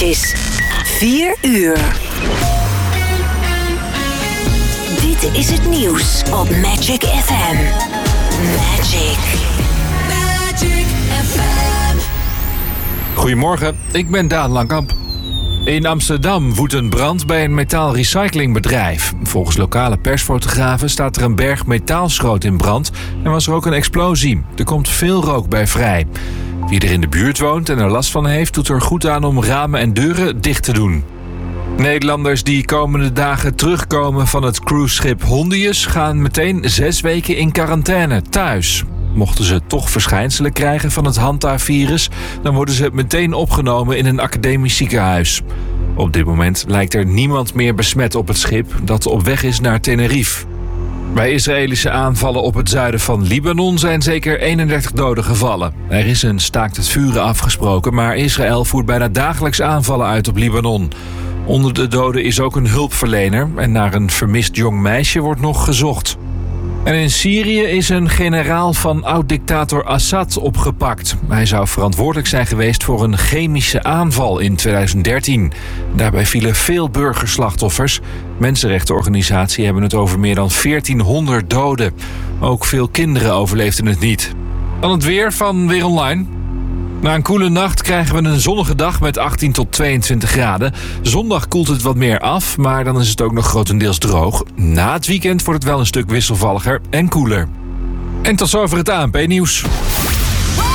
Het is 4 uur. Dit is het nieuws op Magic FM. Magic FM. Goedemorgen, ik ben Daan Langkamp. In Amsterdam woedt een brand bij een metaalrecyclingbedrijf. Volgens lokale persfotografen staat er een berg metaalschroot in brand en was er ook een explosie. Er komt veel rook bij vrij. Wie er in de buurt woont en er last van heeft, doet er goed aan om ramen en deuren dicht te doen. Nederlanders die komende dagen terugkomen van het cruiseschip Hondius gaan meteen 6 weken in quarantaine thuis. Mochten ze toch verschijnselen krijgen van het Hanta-virus, dan worden ze meteen opgenomen in een academisch ziekenhuis. Op dit moment lijkt er niemand meer besmet op het schip dat op weg is naar Tenerife. Bij Israëlische aanvallen op het zuiden van Libanon zijn zeker 31 doden gevallen. Er is een staakt het vuren afgesproken, maar Israël voert bijna dagelijks aanvallen uit op Libanon. Onder de doden is ook een hulpverlener en naar een vermist jong meisje wordt nog gezocht. En in Syrië is een generaal van oud-dictator Assad opgepakt. Hij zou verantwoordelijk zijn geweest voor een chemische aanval in 2013. Daarbij vielen veel burgerslachtoffers. Mensenrechtenorganisaties hebben het over meer dan 1400 doden. Ook veel kinderen overleefden het niet. Dan het weer van Weer Online. Na een koele nacht krijgen we een zonnige dag met 18 tot 22 graden. Zondag koelt het wat meer af, maar dan is het ook nog grotendeels droog. Na het weekend wordt het wel een stuk wisselvalliger en koeler. En tot zover het ANP-nieuws.